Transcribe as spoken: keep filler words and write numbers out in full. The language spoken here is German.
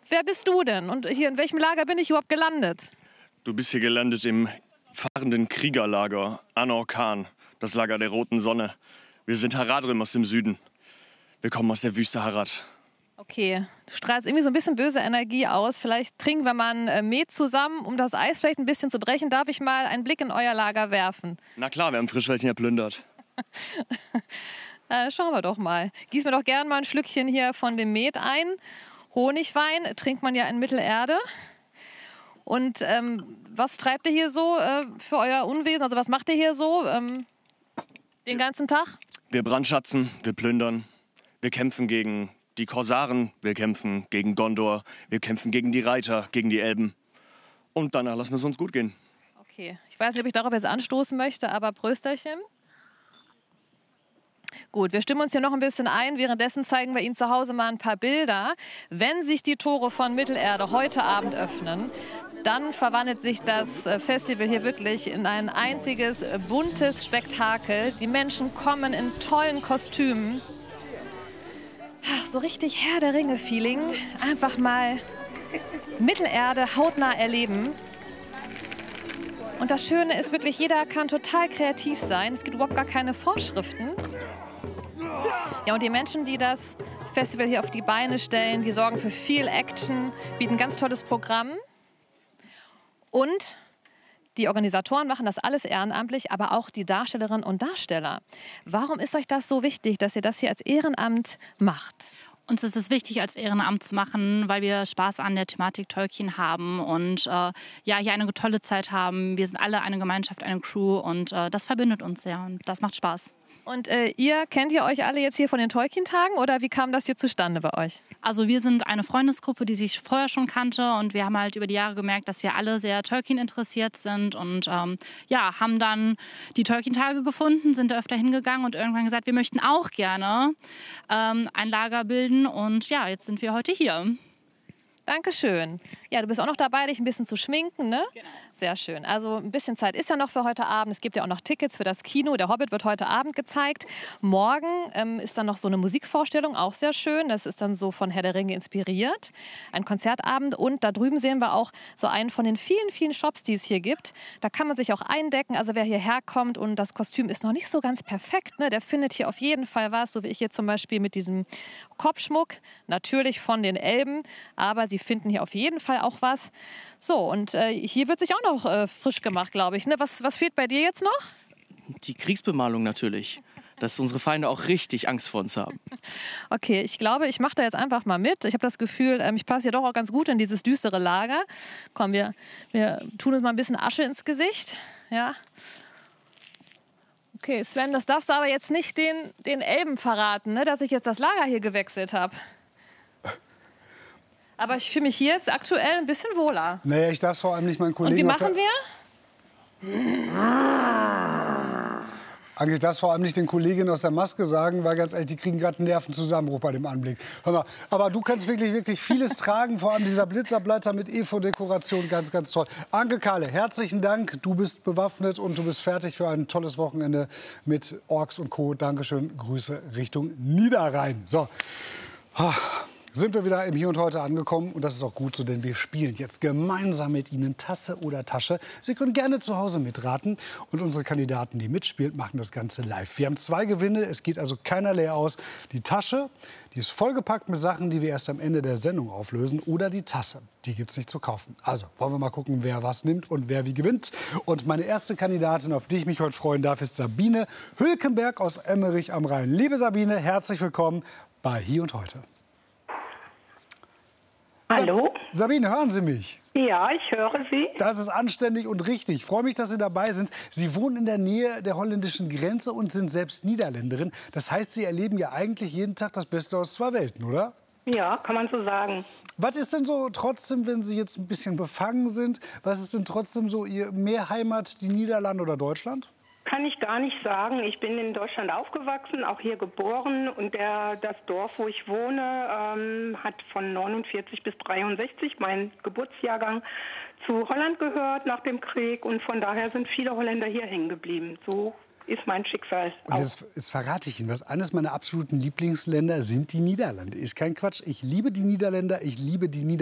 wer bist du denn? Und hier, in welchem Lager bin ich überhaupt gelandet? Du bist hier gelandet im fahrenden Kriegerlager Anorkan, das Lager der Roten Sonne. Wir sind Haradrim aus dem Süden. Wir kommen aus der Wüste Harad. Okay, du strahlst irgendwie so ein bisschen böse Energie aus. Vielleicht trinken wir mal ein äh, Met zusammen, um das Eis vielleicht ein bisschen zu brechen. Darf ich mal einen Blick in euer Lager werfen? Na klar, wir haben Frischwälzchen erplündert. äh, schauen wir doch mal. Gieß mir doch gern mal ein Schlückchen hier von dem Met ein. Honigwein trinkt man ja in Mittelerde. Und ähm, was treibt ihr hier so äh, für euer Unwesen? Also was macht ihr hier so ähm, den ganzen Tag? Wir brandschatzen, wir plündern, wir kämpfen gegen die Korsaren, wir kämpfen gegen Gondor, wir kämpfen gegen die Reiter, gegen die Elben. Und danach lassen wir es uns gut gehen. Okay, ich weiß nicht, ob ich darauf jetzt anstoßen möchte, aber Prösterchen. Gut, wir stimmen uns hier noch ein bisschen ein. Währenddessen zeigen wir Ihnen zu Hause mal ein paar Bilder. Wenn sich die Tore von Mittelerde heute Abend öffnen, dann verwandelt sich das Festival hier wirklich in ein einziges buntes Spektakel. Die Menschen kommen in tollen Kostümen. Ach, so richtig Herr der Ringe-Feeling. Einfach mal Mittelerde hautnah erleben. Und das Schöne ist wirklich, jeder kann total kreativ sein. Es gibt überhaupt gar keine Vorschriften. Ja, und die Menschen, die das Festival hier auf die Beine stellen, die sorgen für viel Action, bieten ein ganz tolles Programm. Und die Organisatoren machen das alles ehrenamtlich, aber auch die Darstellerinnen und Darsteller. Warum ist euch das so wichtig, dass ihr das hier als Ehrenamt macht? Uns ist es wichtig, als Ehrenamt zu machen, weil wir Spaß an der Thematik Tolkien haben und äh, ja, hier eine tolle Zeit haben. Wir sind alle eine Gemeinschaft, eine Crew und äh, das verbindet uns sehr und das macht Spaß. Und äh, ihr, kennt ihr euch alle jetzt hier von den Tolkien-Tagen oder wie kam das hier zustande bei euch? Also wir sind eine Freundesgruppe, die sich vorher schon kannte und wir haben halt über die Jahre gemerkt, dass wir alle sehr Tolkien interessiert sind und ähm, ja, haben dann die Tolkien-Tage gefunden, sind da öfter hingegangen und irgendwann gesagt, wir möchten auch gerne ähm, ein Lager bilden und ja, jetzt sind wir heute hier. Dankeschön. Ja, du bist auch noch dabei, dich ein bisschen zu schminken, ne? Genau. Sehr schön. Also ein bisschen Zeit ist ja noch für heute Abend. Es gibt ja auch noch Tickets für das Kino. Der Hobbit wird heute Abend gezeigt. Morgen ähm, ist dann noch so eine Musikvorstellung, auch sehr schön. Das ist dann so von Herr der Ringe inspiriert. Ein Konzertabend. Und da drüben sehen wir auch so einen von den vielen, vielen Shops, die es hier gibt. Da kann man sich auch eindecken. Also wer hierher kommt und das Kostüm ist noch nicht so ganz perfekt, ne, der findet hier auf jeden Fall was. So wie ich hier zum Beispiel mit diesem Kopfschmuck. Natürlich von den Elben. Aber sie finden hier auf jeden Fall auch was. So, und äh, hier wird sich auch noch äh, frisch gemacht, glaube ich. Ne? Was, was fehlt bei dir jetzt noch? Die Kriegsbemalung natürlich. Dass unsere Feinde auch richtig Angst vor uns haben. Okay, ich glaube, ich mache da jetzt einfach mal mit. Ich habe das Gefühl, ähm, ich passe ja doch auch ganz gut in dieses düstere Lager. Komm, wir, wir tun uns mal ein bisschen Asche ins Gesicht. Ja. Okay, Sven, das darfst du aber jetzt nicht den, den Elben verraten, ne? Dass ich jetzt das Lager hier gewechselt habe. Aber ich fühle mich hier jetzt aktuell ein bisschen wohler. Nee, ich darf vor allem nicht meinen Kollegen... Und wie machen wir? Eigentlich das vor allem nicht den Kolleginnen aus der Maske sagen, weil ganz ehrlich, die kriegen gerade einen Nervenzusammenbruch bei dem Anblick. Hör mal, aber du kannst wirklich, wirklich vieles tragen, vor allem dieser Blitzableiter mit E V O-Dekoration, ganz, ganz toll. Anke Kahle, herzlichen Dank, du bist bewaffnet und du bist fertig für ein tolles Wochenende mit Orks und Co. Dankeschön, Grüße Richtung Niederrhein. So. Sind wir wieder im Hier und Heute angekommen. Und das ist auch gut so, denn wir spielen jetzt gemeinsam mit Ihnen Tasse oder Tasche. Sie können gerne zu Hause mitraten. Und unsere Kandidaten, die mitspielen, machen das Ganze live. Wir haben zwei Gewinne, es geht also keiner leer aus. Die Tasche, die ist vollgepackt mit Sachen, die wir erst am Ende der Sendung auflösen. Oder die Tasse, die gibt es nicht zu kaufen. Also wollen wir mal gucken, wer was nimmt und wer wie gewinnt. Und meine erste Kandidatin, auf die ich mich heute freuen darf, ist Sabine Hülkenberg aus Emmerich am Rhein. Liebe Sabine, herzlich willkommen bei Hier und Heute. Hallo? Sabine, hören Sie mich? Ja, ich höre Sie. Das ist anständig und richtig. Ich freue mich, dass Sie dabei sind. Sie wohnen in der Nähe der holländischen Grenze und sind selbst Niederländerin. Das heißt, Sie erleben ja eigentlich jeden Tag das Beste aus zwei Welten, oder? Ja, kann man so sagen. Was ist denn so trotzdem, wenn Sie jetzt ein bisschen befangen sind, was ist denn trotzdem so Ihr mehr Heimat, die Niederlande oder Deutschland? Kann ich gar nicht sagen. Ich bin in Deutschland aufgewachsen, auch hier geboren. Und der, das Dorf, wo ich wohne, ähm, hat von neunundvierzig bis dreiundsechzig, mein Geburtsjahrgang, zu Holland gehört nach dem Krieg. Und von daher sind viele Holländer hier hängen geblieben. So ist mein Schicksal auch. Und jetzt, jetzt verrate ich Ihnen was. Eines meiner absoluten Lieblingsländer sind die Niederlande. Ist kein Quatsch. Ich liebe die Niederländer. Ich liebe die Niederlande.